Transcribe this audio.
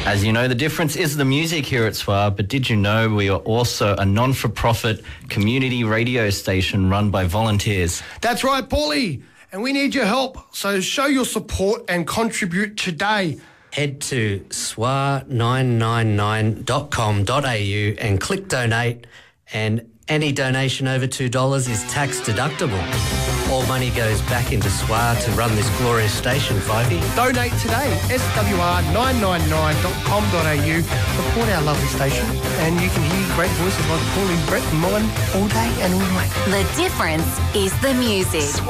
As you know, the difference is the music here at SWR, but did you know we are also a non-for-profit community radio station run by volunteers? That's right, Paulie. And we need your help, so show your support and contribute today. Head to swar999.com.au and click donate, and any donation over $2 is tax deductible. All money goes back into SWR to run this glorious station, Fivey. Donate today, swr999.com.au. Support our lovely station, and you can hear great voices like Paulie, Brett and mine all day and all night. The difference is the music.